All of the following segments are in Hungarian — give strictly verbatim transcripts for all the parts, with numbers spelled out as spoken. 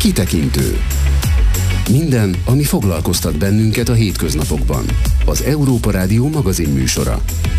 Kitekintő. Minden, ami foglalkoztat bennünket a hétköznapokban. Az Európa Rádió magazin műsora.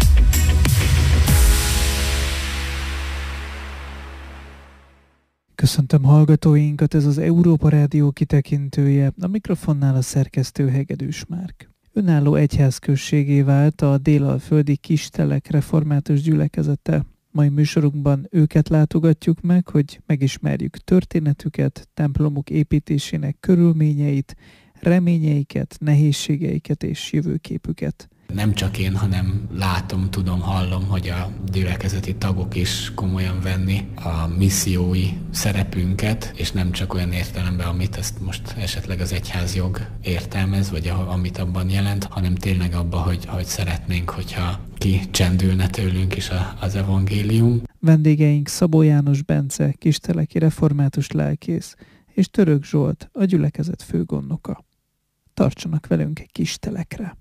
Köszöntöm hallgatóinkat, ez az Európa Rádió kitekintője, a mikrofonnál a szerkesztő Hegedűs Márk. Önálló egyházközségé vált a délalföldi Kistelek református gyülekezete. Mai műsorunkban őket látogatjuk meg, hogy megismerjük történetüket, templomuk építésének körülményeit, reményeiket, nehézségeiket és jövőképüket. Nem csak én, hanem látom, tudom, hallom, hogy a gyülekezeti tagok is komolyan venni a missziói szerepünket, és nem csak olyan értelemben, amit ezt most esetleg az egyházjog értelmez, vagy amit abban jelent, hanem tényleg abban, hogy, hogy szeretnénk, hogyha kicsendülne tőlünk is az evangélium. Vendégeink Szabó János Bence, kisteleki református lelkész, és Török Zsolt, a gyülekezet főgondnoka. Tartsanak velünk egy Kistelekre!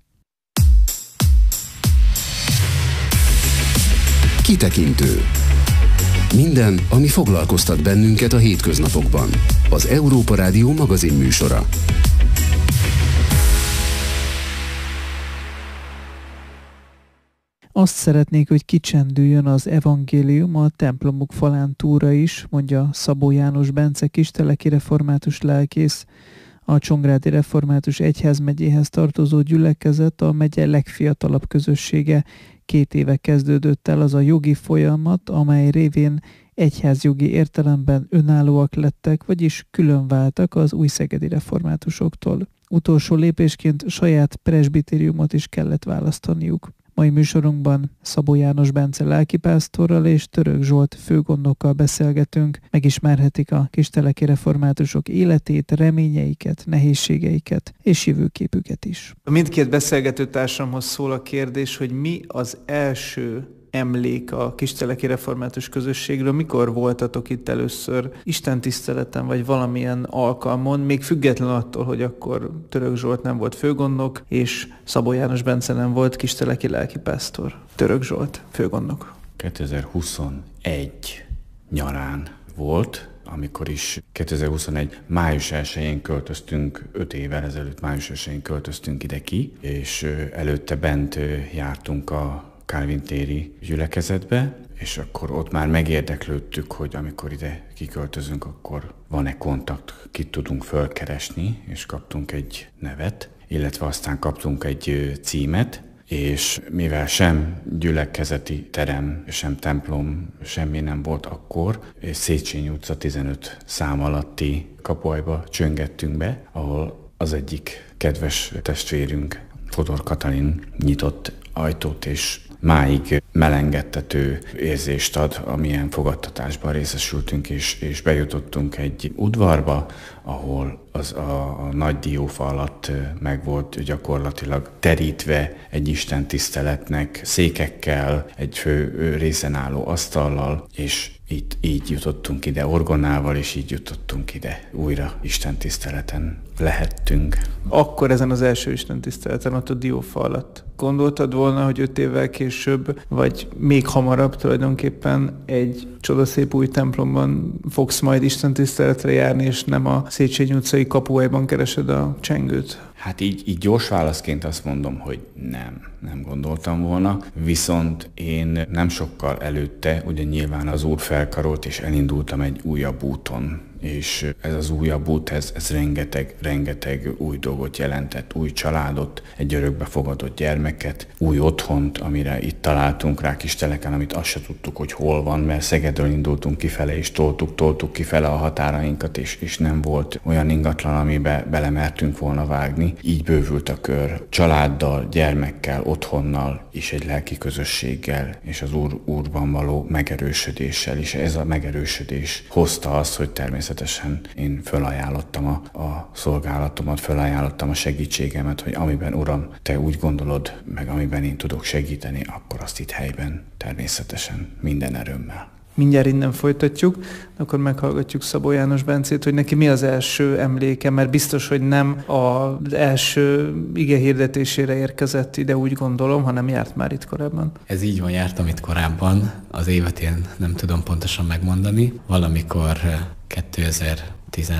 Kitekintő. Minden, ami foglalkoztat bennünket a hétköznapokban. Az Európa Rádió magazin műsora. Azt szeretnék, hogy kicsendüljön az evangélium a templomuk falán túra is, mondja Szabó János Bence, kisteleki református lelkész. A Csongrádi Református Egyházmegyéhez tartozó gyülekezet a megye legfiatalabb közössége. Két éve kezdődött el az a jogi folyamat, amely révén egyházjogi értelemben önállóak lettek, vagyis különváltak az újszegedi reformátusoktól. Utolsó lépésként saját presbitériumot is kellett választaniuk. Mai műsorunkban Szabó János Bence lelkipásztorral és Török Zsolt főgondnokkal beszélgetünk, megismerhetik a kisteleki reformátusok életét, reményeiket, nehézségeiket és jövőképüket is. Mindkét beszélgetőtársamhoz szól a kérdés, hogy mi az első emlék a kisteleki református közösségről, mikor voltatok itt először istentiszteleten, vagy valamilyen alkalmon, még független attól, hogy akkor Török Zsolt nem volt főgondnok, és Szabó János Bence nem volt kisteleki lelkipásztor. Török Zsolt, főgondnok. kétezer-huszonegy nyarán volt, amikor is kétezer-huszonegy május elsején költöztünk, öt évvel ezelőtt május elsején költöztünk ide ki, és előtte bent jártunk a Kálvin téri gyülekezetbe, és akkor ott már megérdeklődtük, hogy amikor ide kiköltözünk, akkor van-e kontakt, kit tudunk fölkeresni, és kaptunk egy nevet, illetve aztán kaptunk egy címet, és mivel sem gyülekezeti terem, sem templom, semmi nem volt akkor, és Széchenyi utca tizenöt szám alatti kapuajba csöngettünk be, ahol az egyik kedves testvérünk, Fodor Katalin nyitott ajtót, és máig melengettető érzést ad, amilyen fogadtatásban részesültünk, és, és bejutottunk egy udvarba, ahol az a, a nagy diófa alatt meg volt gyakorlatilag terítve egy istentiszteletnek, székekkel, egy fő részen álló asztallal, és itt így jutottunk ide orgonával, és így jutottunk ide újra istentiszteleten lehettünk. Akkor ezen az első istentiszteleten, ott a diófa alatt gondoltad volna, hogy öt évvel később, vagy még hamarabb tulajdonképpen egy csodaszép új templomban fogsz majd istentiszteletre járni, és nem a Széchenyi utcai kapuajban keresed a csengőt? Hát így, így gyors válaszként azt mondom, hogy nem, nem gondoltam volna, viszont én nem sokkal előtte, ugye nyilván az Úr felkarolt, és elindultam egy újabb úton, és ez az újabb út, ez, ez rengeteg, rengeteg új dolgot jelentett, új családot, egy örökbefogadott gyermeket, új otthont, amire itt találtunk rá Kisteleken, amit azt se tudtuk, hogy hol van, mert Szegedről indultunk kifele, és toltuk, toltuk kifele a határainkat, és, és nem volt olyan ingatlan, amibe belemertünk volna vágni. Így bővült a kör, családdal, gyermekkel, otthonnal, és egy lelki közösséggel, és az Úr, Úrban való megerősödéssel, és ez a megerősödés hozta azt, hogy természetesen én fölajánlottam a, a szolgálatomat, fölajánlottam a segítségemet, hogy amiben, Uram, te úgy gondolod, meg amiben én tudok segíteni, akkor azt itt helyben természetesen minden erőmmel. Mindjárt innen folytatjuk, akkor meghallgatjuk Szabó János Bencét, hogy neki mi az első emléke, mert biztos, hogy nem az első ige hirdetésére érkezett ide, úgy gondolom, hanem járt már itt korábban. Ez így van, jártam itt korábban, az évet én nem tudom pontosan megmondani. Valamikor kétezer-tizenkettő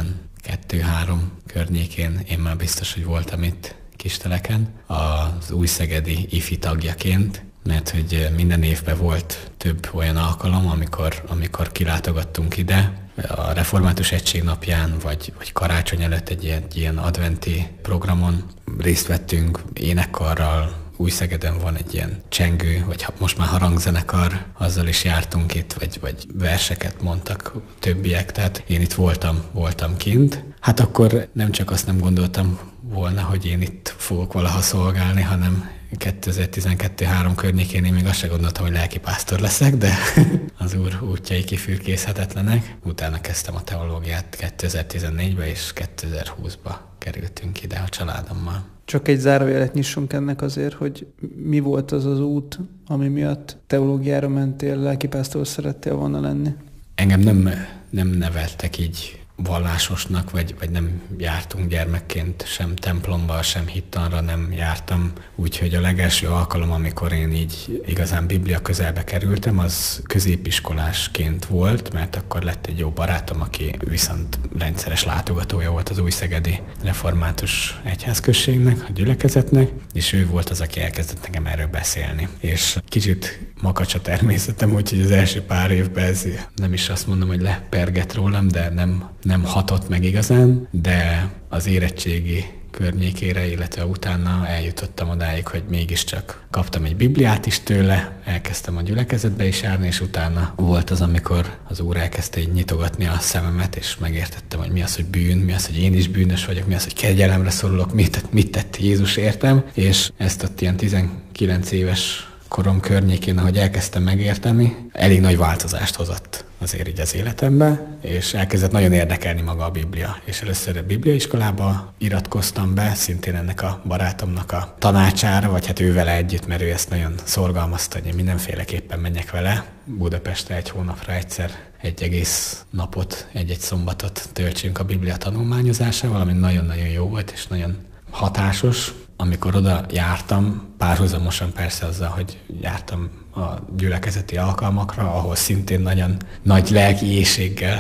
kettő-három környékén én már biztos, hogy voltam itt Kisteleken, az újszegedi ifi tagjaként, mert hogy minden évben volt több olyan alkalom, amikor, amikor kilátogattunk ide, a Református Egység napján, vagy, vagy karácsony előtt egy ilyen, egy ilyen adventi programon részt vettünk énekkarral. Újszegeden van egy ilyen csengő, vagy most már harangzenekar, azzal is jártunk itt, vagy, vagy verseket mondtak többiek, tehát én itt voltam, voltam kint. Hát akkor nem csak azt nem gondoltam volna, hogy én itt fogok valaha szolgálni, hanem kétezer-tizenkettő-három környékén én még azt sem gondoltam, hogy lelkipásztor leszek, de az Úr útjai kifürkészhetetlenek. Utána kezdtem a teológiát kétezer-tizennégyben, és kétezer-húszban kerültünk ide a családommal. Csak egy zárójelet nyissunk ennek azért, hogy mi volt az az út, ami miatt teológiára mentél, lelkipásztor szerettél volna lenni? Engem nem, nem neveltek így vallásosnak, vagy, vagy nem jártunk gyermekként sem templomba, sem hittanra nem jártam. Úgyhogy a legelső alkalom, amikor én így igazán Biblia közelbe kerültem, az középiskolásként volt, mert akkor lett egy jó barátom, aki viszont rendszeres látogatója volt az újszegedi református egyházközségnek, a gyülekezetnek, és ő volt az, aki elkezdett nekem erről beszélni. És kicsit makacs a természetem, úgyhogy az első pár évben ez nem is azt mondom, hogy lepergett rólam, de nem nem hatott meg igazán, de az érettségi környékére, illetve utána eljutottam odáig, hogy mégiscsak kaptam egy Bibliát is tőle, elkezdtem a gyülekezetbe is járni, és utána volt az, amikor az Úr elkezdte így nyitogatni a szememet, és megértettem, hogy mi az, hogy bűn, mi az, hogy én is bűnös vagyok, mi az, hogy kegyelemre szorulok, mit, mit tett Jézus értem, és ezt ott ilyen tizenkilenc éves korom környékén, ahogy elkezdtem megérteni, elég nagy változást hozott azért így az életembe, és elkezdett nagyon érdekelni maga a Biblia. És először a bibliaiskolába iratkoztam be, szintén ennek a barátomnak a tanácsára, vagy hát ő vele együtt, mert ő ezt nagyon szorgalmazta, hogy én mindenféleképpen menjek vele. Budapestre egy hónapra egyszer egy egész napot, egy-egy szombatot töltsünk a Biblia tanulmányozásával, ami nagyon-nagyon jó volt, és nagyon hatásos. Amikor oda jártam, párhuzamosan persze azzal, hogy jártam a gyülekezeti alkalmakra, ahol szintén nagyon nagy lelki éhséggel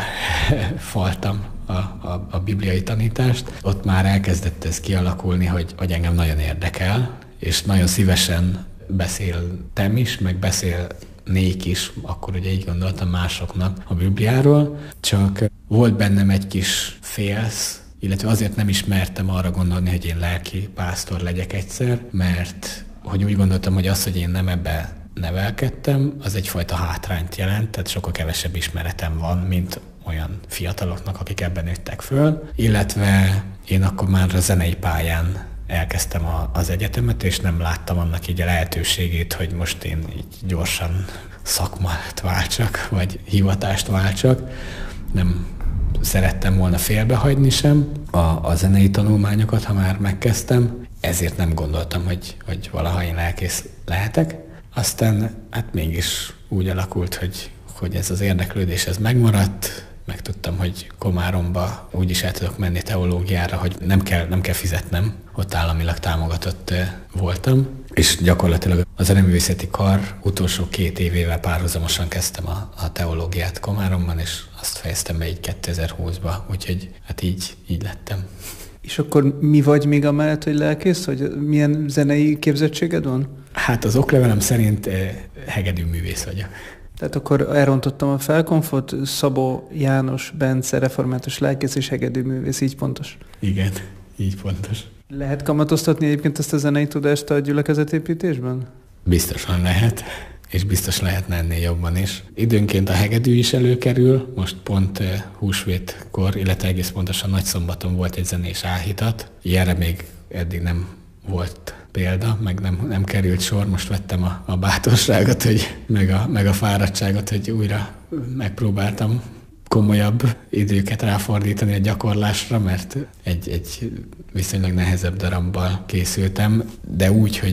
faltam a, a, a bibliai tanítást, ott már elkezdett ez kialakulni, hogy, hogy engem nagyon érdekel, és nagyon szívesen beszéltem is, meg beszélnék is, akkor ugye így gondoltam másoknak a Bibliáról, csak volt bennem egy kis félsz, illetve azért nem is mertem arra gondolni, hogy én lelki pásztor legyek egyszer, mert hogy úgy gondoltam, hogy az, hogy én nem ebbe nevelkedtem, az egyfajta hátrányt jelent, tehát sokkal kevesebb ismeretem van, mint olyan fiataloknak, akik ebben nőttek föl, illetve én akkor már a zenei pályán elkezdtem a, az egyetemet, és nem láttam annak így a lehetőségét, hogy most én így gyorsan szakmát váltsak, vagy hivatást váltsak. Nem szerettem volna félbehagyni sem a, a zenei tanulmányokat, ha már megkezdtem, ezért nem gondoltam, hogy, hogy valaha én lelkész lehetek. Aztán hát mégis úgy alakult, hogy, hogy ez az érdeklődés ez megmaradt, megtudtam, hogy Komáromba úgyis el tudok menni teológiára, hogy nem kell, nem kell fizetnem, ott államilag támogatott voltam, és gyakorlatilag a zeneművészeti kar utolsó két évével párhuzamosan kezdtem a, a teológiát Komáromban, és azt fejeztem be így kétezer-húszba, úgyhogy hát így, így lettem. És akkor mi vagy még amellett, hogy lelkész, hogy milyen zenei képzettséged van? Hát az oklevelem szerint eh, hegedűművész vagyok. Tehát akkor elrontottam a felkonfot, Szabó János Bence református lelkész és hegedűművész, így pontos? Igen, így pontos. Lehet kamatoztatni egyébként ezt a zenei tudást a gyülekezetépítésben? Biztosan lehet, és biztos lehetne ennél jobban is. Időnként a hegedű is előkerül, most pont uh, húsvétkor, illetve egész pontosan nagyszombaton volt egy zenés áhítat. Ilyenre még eddig nem volt példa, meg nem, nem került sor, most vettem a, a bátorságot, hogy, meg, a, meg a fáradtságot, hogy újra megpróbáltam komolyabb időket ráfordítani a gyakorlásra, mert egy, egy viszonylag nehezebb darabbal készültem, de úgy, hogy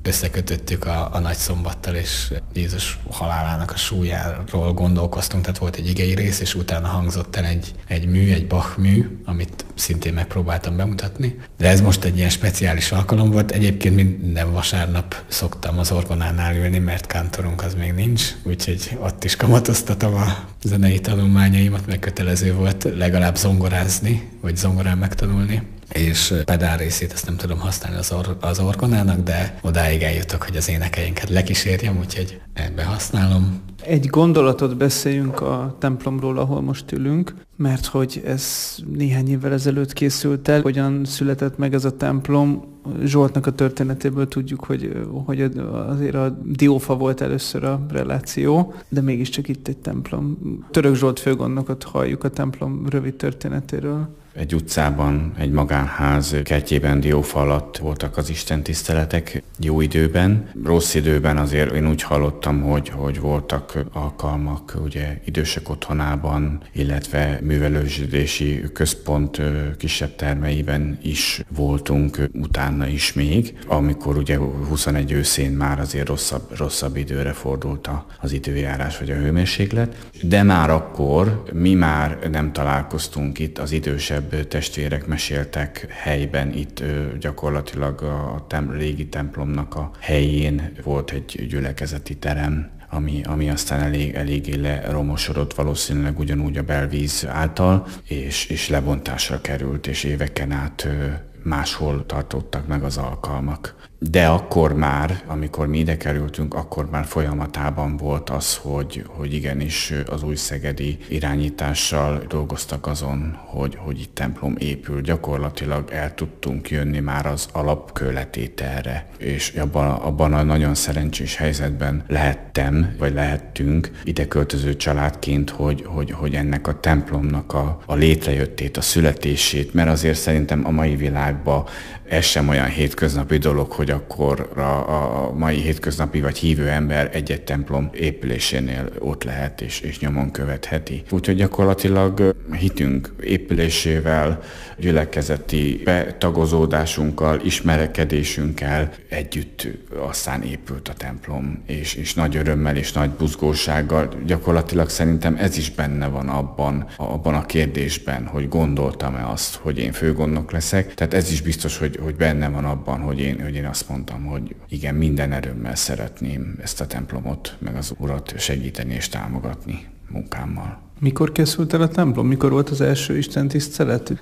összekötöttük a, a nagy szombattal, és Jézus halálának a súlyáról gondolkoztunk, tehát volt egy igei rész, és utána hangzott el egy, egy mű, egy Bach mű, amit szintén megpróbáltam bemutatni. De ez most egy ilyen speciális alkalom volt. Egyébként minden vasárnap szoktam az orgonánál ülni, mert kántorunk az még nincs, úgyhogy ott is kamatoztatom a zenei tanulmányaimat, meg kötelező volt legalább zongorázni, vagy zongorán megtanulni. És pedál részét ezt nem tudom használni az, or- az orgonának, de odáig eljutok, hogy az énekeinket lekísérjem, úgyhogy ebbe használom. Egy gondolatot beszéljünk a templomról, ahol most ülünk, mert hogy ez néhány évvel ezelőtt készült el. Hogyan született meg ez a templom? Zsoltnak a történetéből tudjuk, hogy, hogy azért a Diófa volt először a reláció, de mégiscsak itt egy templom. Török Zsolt főgondnokot halljuk a templom rövid történetéről. Egy utcában, egy magánház kertjében diófa alatt voltak az istentiszteletek jó időben. Rossz időben azért én úgy hallottam, hogy, hogy voltak alkalmak ugye idősek otthonában, illetve művelődési központ kisebb termeiben is voltunk, utána is még, amikor ugye huszonegy őszén már azért rosszabb, rosszabb időre fordult az időjárás vagy a hőmérséklet. De már akkor mi már nem találkoztunk itt, az idősebb testvérek meséltek helyben, itt gyakorlatilag a tem- régi templomnak a helyén volt egy gyülekezeti terem, ami, ami aztán elég, eléggé leromosodott, valószínűleg ugyanúgy a belvíz által, és, és lebontásra került, és éveken át máshol tartottak meg az alkalmak. De akkor már, amikor mi ide kerültünk, akkor már folyamatában volt az, hogy, hogy igenis az újszegedi irányítással dolgoztak azon, hogy, hogy itt templom épül. Gyakorlatilag el tudtunk jönni már az alapkőletételre, és abban, abban a nagyon szerencsés helyzetben lehettem, vagy lehettünk ide költöző családként, hogy, hogy, hogy ennek a templomnak a, a létrejöttét, a születését, mert azért szerintem a mai világban ez sem olyan hétköznapi dolog, hogy akkor a, a mai hétköznapi vagy hívő ember egy-egy templom épülésénél ott lehet és, és nyomon követheti. Úgyhogy gyakorlatilag hitünk épülésével, gyülekezeti betagozódásunkkal, ismerekedésünkkel együtt aztán épült a templom, és, és nagy örömmel és nagy buzgósággal. Gyakorlatilag szerintem ez is benne van abban, abban a kérdésben, hogy gondoltam-e azt, hogy én főgondnok leszek. Tehát ez is biztos, hogy, hogy benne van abban, hogy én, hogy én azt mondtam, hogy igen, minden erőmmel szeretném ezt a templomot, meg az Urat segíteni és támogatni munkámmal. Mikor készült el a templom? Mikor volt az első istentisztelet?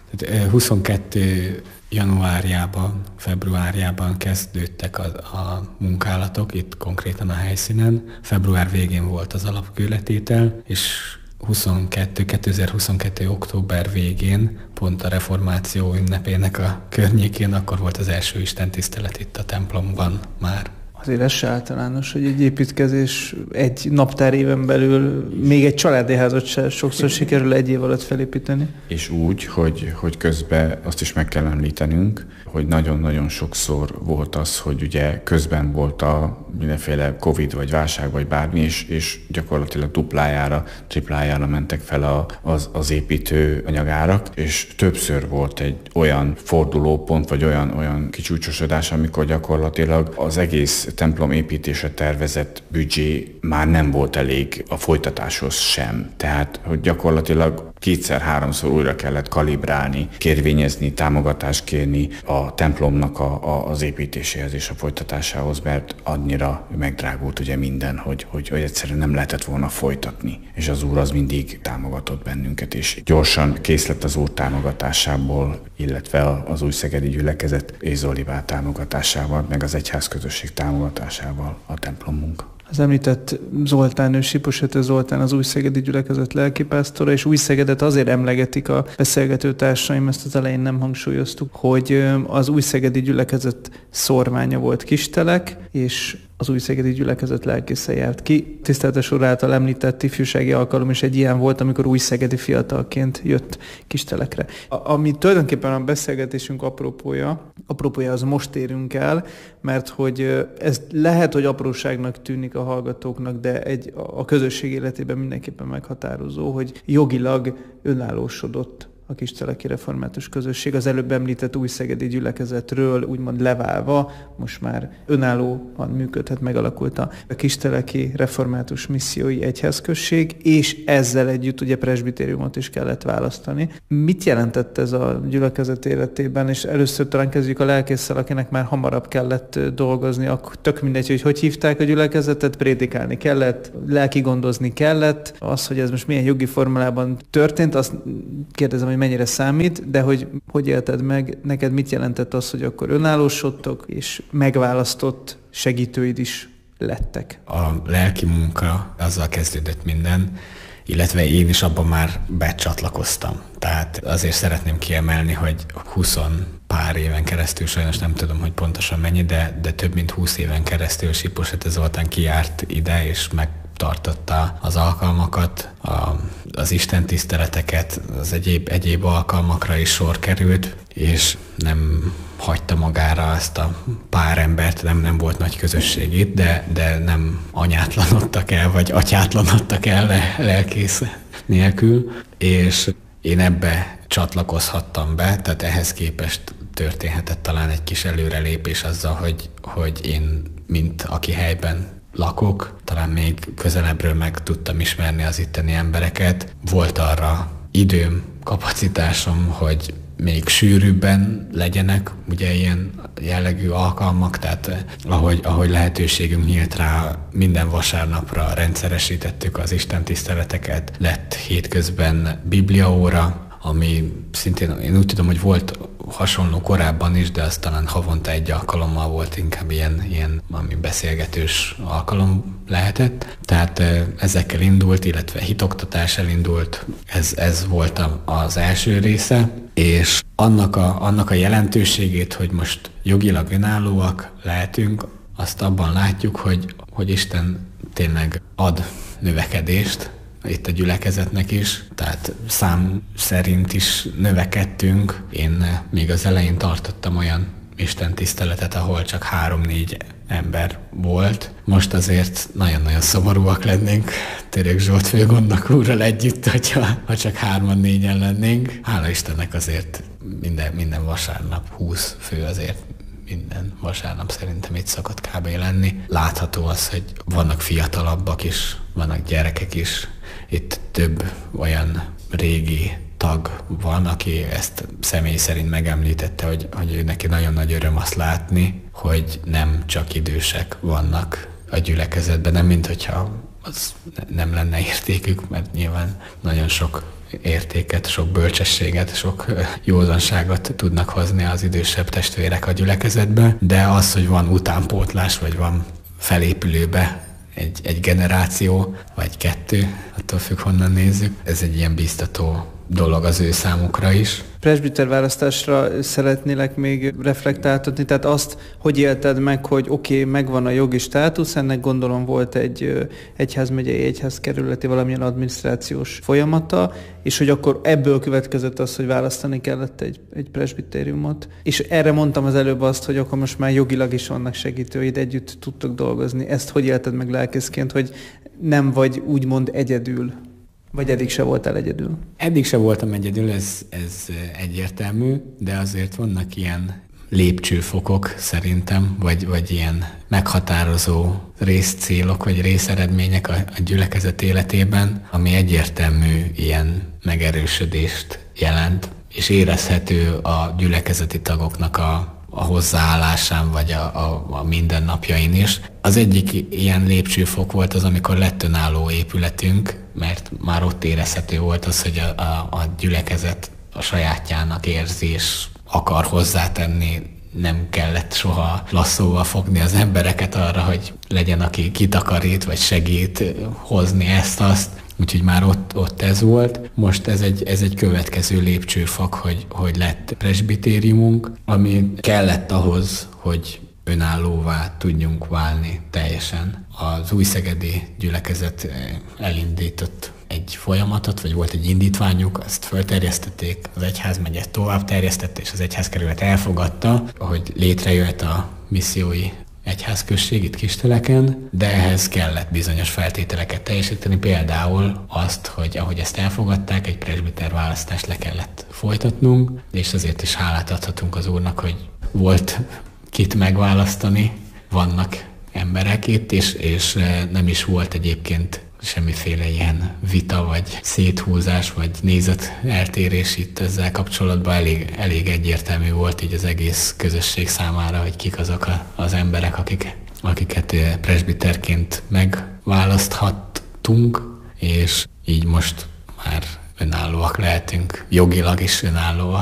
huszonkettő januárjában, februárjában kezdődtek a, a munkálatok, itt konkrétan a helyszínen. Február végén volt az alapkőletétel, és huszonkettő, kétezer-huszonkettő október végén, pont a reformáció ünnepének a környékén, akkor volt az első istentisztelet itt a templomban már. Azért ez se általános, hogy egy építkezés egy naptár éven belül még egy családi házat se sokszor sikerül egy év alatt felépíteni. És úgy, hogy, hogy közben azt is meg kell említenünk, hogy nagyon-nagyon sokszor volt az, hogy ugye közben volt a mindenféle Covid vagy válság vagy bármi, és, és gyakorlatilag duplájára, triplájára mentek fel a, az, az építő anyagárak, és többször volt egy olyan fordulópont, vagy olyan, olyan kicsúcsosodás, amikor gyakorlatilag az egész templom építése tervezett büdzsé már nem volt elég a folytatáshoz sem. Tehát, hogy gyakorlatilag kétszer-háromszor újra kellett kalibrálni, kérvényezni, támogatást kérni a templomnak a, a, az építéséhez és a folytatásához, mert annyira megdrágult ugye minden, hogy, hogy, hogy egyszerűen nem lehetett volna folytatni. És az Úr az mindig támogatott bennünket, és gyorsan kész lett az Úr támogatásából, illetve az újszegedi gyülekezet és Zolibá támogatásával, meg az egyházközösség támogatásával a templomunk. Az említett Zoltán, ő Siposető Zoltán, az újszegedi gyülekezet lelkipásztora, és Újszegedet azért emlegetik a beszélgető társaim, ezt az elején nem hangsúlyoztuk, hogy az újszegedi gyülekezet szormánya volt Kistelek, és az újszegedi gyülekezet lelkésze járt ki. Tiszteletes úr által említett ifjúsági alkalom is egy ilyen volt, amikor újszegedi fiatalként jött Kistelekre. A, ami tulajdonképpen a beszélgetésünk apropója, apropója az most érünk el, mert hogy ez lehet, hogy apróságnak tűnik a hallgatóknak, de egy, a közösség életében mindenképpen meghatározó, hogy jogilag önállósodott a Kisteleki Református Közösség, az előbb említett újszegedi gyülekezetről úgymond leválva, most már önállóan működhet, megalakult a Kisteleki Református Missziói Egyházközség, és ezzel együtt ugye presbitériumot is kellett választani. Mit jelentett ez a gyülekezet életében, és először talán kezdjük a lelkésszel, akinek már hamarabb kellett dolgozni, akkor tök mindegy, hogy hogy hívták a gyülekezetet, prédikálni kellett, lelki gondozni kellett. Az, hogy ez most milyen jogi formálában történt, azt kérdezem, hogy mennyire számít, de hogy hogy élted meg, neked mit jelentett az, hogy akkor önállósodtok, és megválasztott segítőid is lettek? A lelki munka, azzal kezdődött minden, illetve én is abban már becsatlakoztam. Tehát azért szeretném kiemelni, hogy húsz pár éven keresztül, sajnos nem tudom, hogy pontosan mennyi, de, de több mint húsz éven keresztül Siposete Zoltán kijárt ide, és megtartotta az alkalmakat, a, az istentiszteleteket, az egyéb, egyéb alkalmakra is sor került, és nem hagyta magára ezt a pár embert, nem, nem volt nagy közösség itt, de, de nem anyátlanodtak el, vagy atyátlanodtak el le, lelkész nélkül, és én ebbe csatlakozhattam be, tehát ehhez képest történhetett talán egy kis előrelépés azzal, hogy, hogy én, mint aki helyben lakok, talán még közelebbről meg tudtam ismerni az itteni embereket. Volt arra időm, kapacitásom, hogy még sűrűbben legyenek ugye ilyen jellegű alkalmak, tehát ahogy, ahogy lehetőségünk nyílt rá, minden vasárnapra rendszeresítettük az istentiszteleteket, lett hétközben bibliaóra, ami szintén én úgy tudom, hogy volt hasonló korábban is, de az talán havonta egy alkalommal volt, inkább ilyen, ilyen ami beszélgetős alkalom lehetett. Tehát ezekkel indult, illetve hitoktatás elindult, ez, ez volt az első része, és annak a, annak a jelentőségét, hogy most jogilag önállóak lehetünk, azt abban látjuk, hogy, hogy Isten tényleg ad növekedést, itt a gyülekezetnek is, tehát szám szerint is növekedtünk. Én még az elején tartottam olyan istentiszteletet, ahol csak három-négy ember volt. Most azért nagyon-nagyon szomorúak lennénk Török Zsolt főgondnok úrral együtt, hogyha, ha csak hárman-négyen lennénk. Hála Istennek azért minden, minden vasárnap húsz fő azért minden vasárnap szerintem itt szokott kb. Lenni. Látható az, hogy vannak fiatalabbak is, vannak gyerekek is. Itt több olyan régi tag van, aki ezt személy szerint megemlítette, hogy, hogy neki nagyon nagy öröm azt látni, hogy nem csak idősek vannak a gyülekezetben, nem mint hogyha az nem lenne értékük, mert nyilván nagyon sok értéket, sok bölcsességet, sok józanságot tudnak hozni az idősebb testvérek a gyülekezetbe, de az, hogy van utánpótlás, vagy van felépülőbe egy, egy generáció, vagy kettő, attól függ, honnan nézzük, ez egy ilyen biztató dolog az ő számukra is. Presbiter választásra szeretnélek még reflektáltatni, tehát azt, hogy élted meg, hogy oké, okay, megvan a jogi státusz, ennek gondolom volt egy egyházmegyei, egyházkerületi valamilyen adminisztrációs folyamata, és hogy akkor ebből következett az, hogy választani kellett egy, egy presbitériumot. És erre mondtam az előbb azt, hogy akkor most már jogilag is vannak segítőid, együtt tudtok dolgozni. Ezt hogy élted meg lelkészként, hogy nem vagy úgymond egyedül? Vagy eddig se voltál egyedül? Eddig se voltam egyedül, ez, ez egyértelmű, de azért vannak ilyen lépcsőfokok szerintem, vagy, vagy ilyen meghatározó részcélok, vagy részeredmények a, a gyülekezet életében, ami egyértelmű ilyen megerősödést jelent, és érezhető a gyülekezeti tagoknak a a hozzáállásán, vagy a, a, a mindennapjain is. Az egyik ilyen lépcsőfok volt az, amikor lett önálló épületünk, mert már ott érezhető volt az, hogy a, a, a gyülekezet a sajátjának érzi, és akar hozzátenni, nem kellett soha lasszóval fogni az embereket arra, hogy legyen, aki kitakarít, vagy segít hozni ezt-azt. Úgyhogy már ott, ott ez volt. Most ez egy, ez egy következő lépcsőfok, hogy, hogy lett presbitériumunk, ami kellett ahhoz, hogy önállóvá tudjunk válni teljesen. Az újszegedi gyülekezet elindított egy folyamatot, vagy volt egy indítványuk, azt fölterjesztették, az egyházmegye tovább terjesztette, és az egyházkerület elfogadta, hogy létrejött a missziói egyházközség itt Kisteleken, de ehhez kellett bizonyos feltételeket teljesíteni, például azt, hogy ahogy ezt elfogadták, egy presbiter választást le kellett folytatnunk, és azért is hálát adhatunk az Úrnak, hogy volt kit megválasztani, vannak emberek itt, és, és nem is volt egyébként semmiféle ilyen vita, vagy széthúzás, vagy nézeteltérés itt ezzel kapcsolatban. Elég, elég egyértelmű volt így az egész közösség számára, hogy kik azok a, az emberek, akik, akiket presbiterként megválaszthattunk, és így most már önállóak lehetünk, jogilag is önállóak.